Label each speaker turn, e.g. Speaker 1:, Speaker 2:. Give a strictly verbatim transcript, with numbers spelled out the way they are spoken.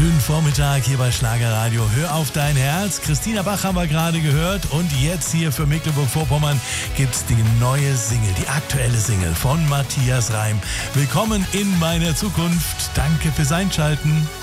Speaker 1: Schönen Vormittag hier bei Schlagerradio. Hör auf dein Herz. Christina Bach haben wir gerade gehört. Und jetzt hier für Mecklenburg-Vorpommern gibt's die neue Single, die aktuelle Single von Matthias Reim. Willkommen in meiner Zukunft. Danke fürs Einschalten.